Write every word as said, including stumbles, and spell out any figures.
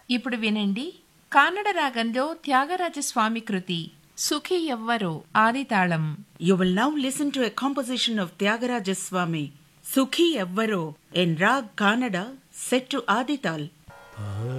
ఇప్పుడు వినండి కానడ రాగంలో త్యాగరాజస్వామి కృతి సుఖి ఎవ్వరో ఆదితాళం. You will now listen to a composition of Tyagaraja Swami, Sukhi Evvaro, in Rag Kannada set to Adital.